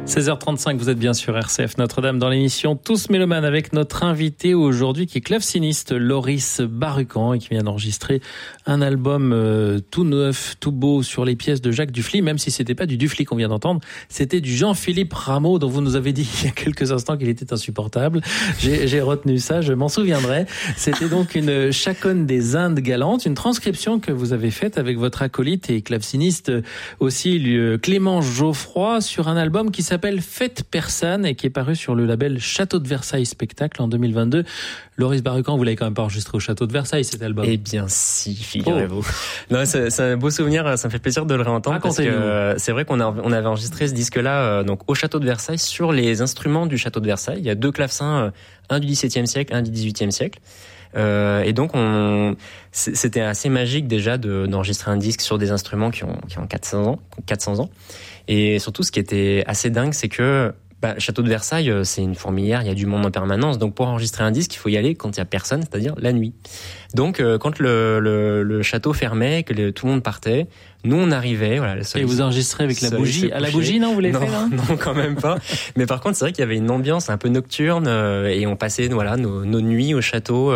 16h35, vous êtes bien sur RCF Notre-Dame dans l'émission Tous Mélomanes avec notre invité aujourd'hui qui est claveciniste Loris Barucan et qui vient d'enregistrer un album tout neuf, tout beau sur les pièces de Jacques Dufly, même si c'était pas du Dufly qu'on vient d'entendre, c'était du Jean-Philippe Rameau dont vous nous avez dit il y a quelques instants qu'il était insupportable. J'ai retenu ça, je m'en souviendrai. C'était donc une chaconne des Indes galantes, une transcription que vous avez faite avec votre acolyte et claveciniste aussi Clément Geoffroy sur un album qui s'appelle Fête Persane et qui est paru sur le label Château de Versailles Spectacle en 2022. Loris Barucan, vous l'avez quand même pas enregistré au Château de Versailles cet album? Eh bien si, figurez-vous. Non, c'est un beau souvenir, ça me fait plaisir de le réentendre parce que c'est vrai qu'on avait enregistré ce disque-là donc au Château de Versailles sur les instruments du Château de Versailles. Il y a deux clavecins, un du XVIIe siècle, un du XVIIIe siècle. Et donc c'était assez magique déjà d'enregistrer un disque sur des instruments qui ont 400 ans. Et surtout, ce qui était assez dingue, c'est que Château de Versailles, c'est une fourmilière, il y a du monde en permanence. Donc pour enregistrer un disque, il faut y aller quand il y a personne, c'est-à-dire la nuit. Donc quand le château fermait, que tout le monde partait, nous on arrivait. Voilà, et vous enregistrez avec la bougie. À la bougie, non, vous l'avez fait, non? Non, quand même pas. Mais par contre, c'est vrai qu'il y avait une ambiance un peu nocturne et on passait nos nuits au château.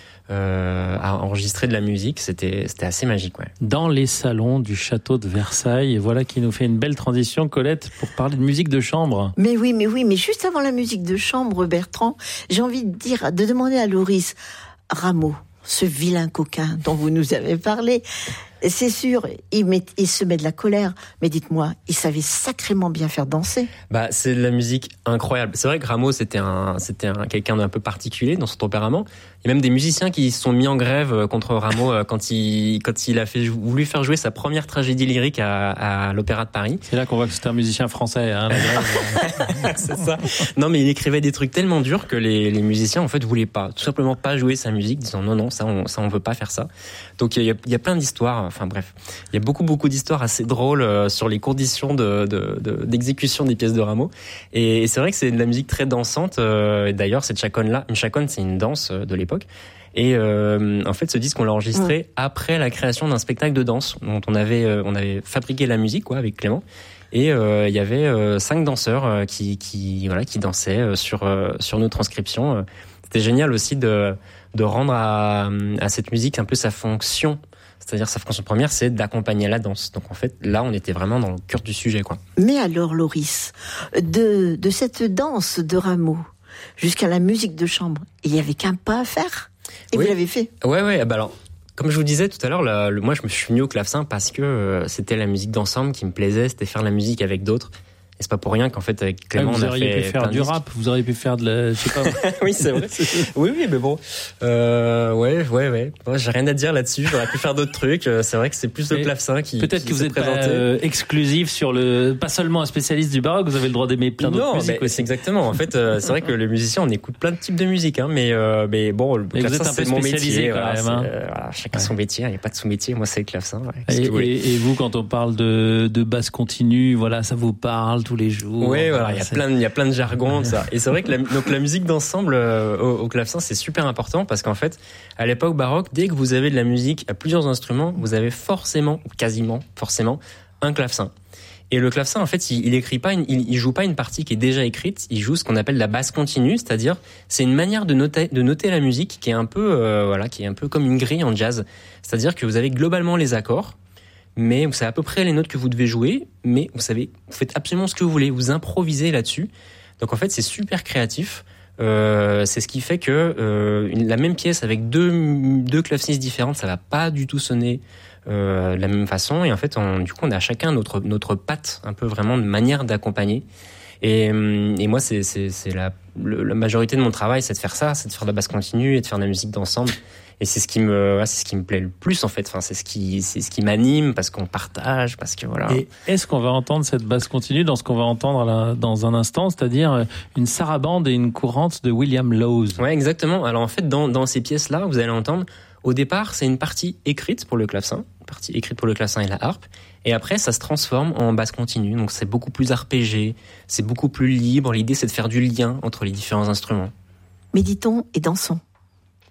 À enregistrer de la musique, c'était assez magique, ouais. Dans les salons du château de Versailles, et voilà qui nous fait une belle transition, Colette, pour parler de musique de chambre. Mais juste avant la musique de chambre, Bertrand, j'ai envie de demander à Loris Rameau, ce vilain coquin dont vous nous avez parlé. C'est sûr, il se met de la colère, mais dites-moi, il savait sacrément bien faire danser. C'est de la musique incroyable. C'est vrai que Rameau, c'était quelqu'un d'un peu particulier dans son tempérament. Il y a même des musiciens qui se sont mis en grève contre Rameau quand il a voulu faire jouer sa première tragédie lyrique à l'Opéra de Paris. C'est là qu'on voit que c'était un musicien français, hein, la grève. C'est ça. Non, mais il écrivait des trucs tellement durs que les musiciens, en fait, voulaient tout simplement pas jouer sa musique, disant non, ça on veut pas faire ça. Donc il y a plein d'histoires. Enfin bref, il y a beaucoup d'histoires assez drôles sur les conditions d'exécution des pièces de Rameau. Et c'est vrai que c'est de la musique très dansante. D'ailleurs, cette chaconne-là, une chaconne, c'est une danse de l'époque. Et en fait, ce disque, on l'a enregistré après la création d'un spectacle de danse dont on avait fabriqué la musique, avec Clément. Et il y avait 5 danseurs qui dansaient sur nos transcriptions. C'était génial aussi de rendre à cette musique un peu sa fonction. C'est-à-dire sa fonction première, c'est d'accompagner la danse. Donc en fait, là, on était vraiment dans le cœur du sujet, quoi. Mais alors, Loris, de cette danse de Rameau jusqu'à la musique de chambre, il n'y avait qu'un pas à faire. Et oui. Vous l'avez fait. Ouais. Alors, comme je vous disais tout à l'heure, moi, je me suis mis au clavecin parce que c'était la musique d'ensemble qui me plaisait. C'était faire la musique avec d'autres. Et c'est pas pour rien qu'en fait, avec Clément, on a fait. Vous auriez pu faire du rap, vous auriez pu faire de la. Je sais pas. Oui, c'est vrai. Oui, mais bon. Ouais. Moi, j'ai rien à dire là-dessus. J'aurais pu faire d'autres trucs. C'est vrai que c'est plus le clavecin qui. Peut-être que vous êtes pas exclusif sur pas seulement un spécialiste du baroque, vous avez le droit d'aimer plein d'autres musiques aussi. C'est exactement. En fait, c'est vrai que les musiciens, on écoute plein de types de musique, hein, mais bon, le clavecin, c'est mon métier. Quand même, hein. Voilà, chacun son métier. Il n'y a pas de sous-métier. Moi, c'est le clavecin. Et vous, quand on parle de basse continue, voilà, ça vous parle tous les jours. Oui, voilà, il y a plein de jargon, ça. Et c'est vrai que la musique d'ensemble au clavecin, c'est super important parce qu'en fait, à l'époque baroque, dès que vous avez de la musique à plusieurs instruments, vous avez forcément, ou quasiment forcément, un clavecin. Et le clavecin, en fait, il joue pas une partie qui est déjà écrite, il joue ce qu'on appelle la basse continue, c'est-à-dire, c'est une manière de noter la musique qui est un peu comme une grille en jazz. C'est-à-dire que vous avez globalement les accords, mais vous savez à peu près les notes que vous devez jouer, mais vous faites absolument ce que vous voulez, vous improvisez là-dessus. Donc en fait, c'est super créatif. C'est ce qui fait que la même pièce avec deux clavecinistes différentes, ça va pas du tout sonner de la même façon. Et en fait, du coup, on a chacun notre patte, un peu vraiment de manière d'accompagner. Et moi, c'est la majorité de mon travail, c'est de faire ça, c'est de faire de la basse continue et de faire de la musique d'ensemble. Et c'est ce qui me plaît le plus, en fait. Enfin, c'est ce qui m'anime parce qu'on partage, parce que voilà. Et est-ce qu'on va entendre cette basse continue dans ce qu'on va entendre dans un instant, c'est-à-dire une sarabande et une courante de William Lowes? Ouais, exactement. Alors en fait, dans ces pièces-là, vous allez entendre, au départ, c'est une partie écrite pour le clavecin, et la harpe. Et après, ça se transforme en basse continue. Donc c'est beaucoup plus arpégé, c'est beaucoup plus libre. L'idée, c'est de faire du lien entre les différents instruments. Méditons et dansons.